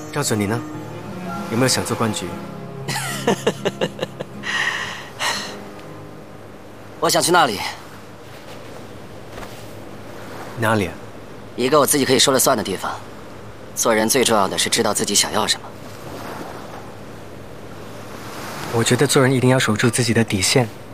赵准，你呢？有没有想做官局？ 我想去那里。 哪里啊？ 一个我自己可以说了算的地方。做人最重要的是知道自己想要什么。 我觉得做人一定要守住自己的底线。